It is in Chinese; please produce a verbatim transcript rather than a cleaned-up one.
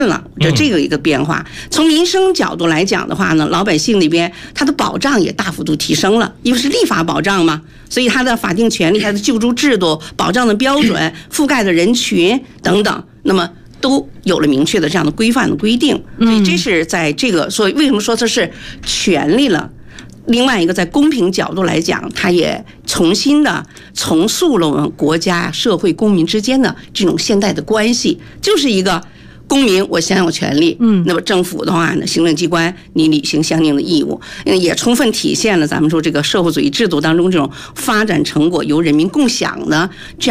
了，这这个一个变化。从民生角度来讲的话呢，老百姓那边他的保障也大幅度提升了，因为是立法保障嘛，所以他的法定权利、他的救助制度、保障的标准、覆盖的人群等等，那么都有了明确的这样的规范的规定。所以这是在这个，所以为什么说这是权利了？另外一个，在公平角度来讲，它也重新的重塑了我们国家、社会、公民之间的这种现代的关系，就是一个公民我享有权利，嗯，那么政府的话呢，行政机关你履行相应的义务，也充分体现了咱们说这个社会主义制度当中这种发展成果由人民共享的这样。